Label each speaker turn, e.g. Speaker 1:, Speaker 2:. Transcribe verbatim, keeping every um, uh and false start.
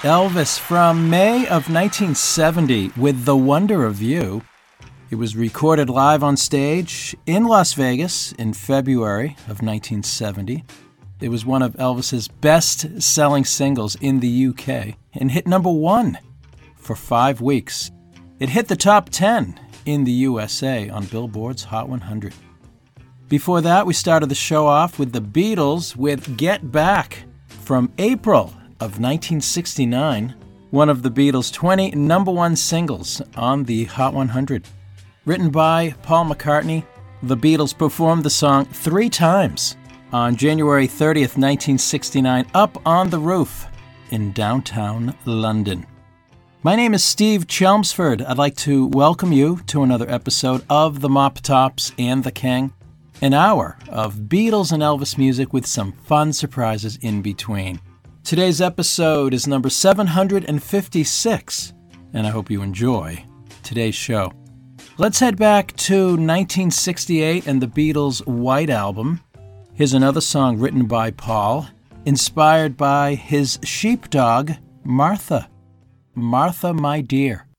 Speaker 1: Elvis from May of nineteen seventy with The Wonder of You. It was recorded live on stage in Las Vegas in February of nineteen seventy. It was one of Elvis's best-selling singles in the U K and hit number one for five weeks. It hit the top ten in the U S A on Billboard's Hot one hundred. Before that, we started the show off with the Beatles with Get Back from April of nineteen sixty-nine, one of the Beatles' twenty number one singles on the Hot one hundred. Written by Paul McCartney, the Beatles performed the song three times on January thirtieth, nineteen sixty-nine, up on the roof in downtown London. My name is Steve Chelmsford. I'd like to welcome you to another episode of The Mop Tops and the King, an hour of Beatles and Elvis music with some fun surprises in between. Today's episode is number seven hundred fifty-six, and I hope you enjoy today's show. Let's head back to nineteen sixty-eight and the Beatles' White Album. Here's another song written by Paul, inspired by his sheepdog, Martha. Martha, my dear.